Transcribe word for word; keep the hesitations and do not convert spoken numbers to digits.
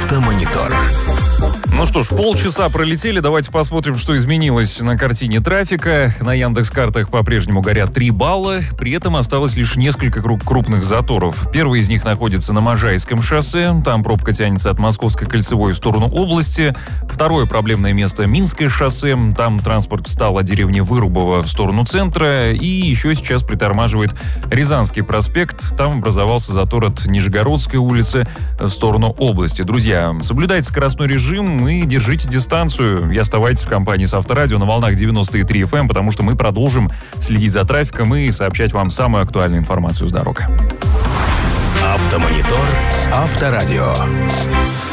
Автомонитор. Ну что ж, полчаса пролетели, давайте посмотрим, что изменилось на картине трафика. На Яндекс.Картах по-прежнему горят три балла, при этом осталось лишь несколько крупных заторов. Первый из них находится на Можайском шоссе, там пробка тянется от Московской кольцевой в сторону области. Второе проблемное место — Минское шоссе, там транспорт встал от деревни Вырубово в сторону центра, и еще сейчас притормаживает Рязанский проспект, там образовался затор от Нижегородской улицы в сторону области. Друзья, соблюдайте скоростной режим и держите дистанцию. И оставайтесь в компании с Авторадио на волнах девяносто три эф эм, потому что мы продолжим следить за трафиком и сообщать вам самую актуальную информацию с дорог. Автомонитор. Авторадио.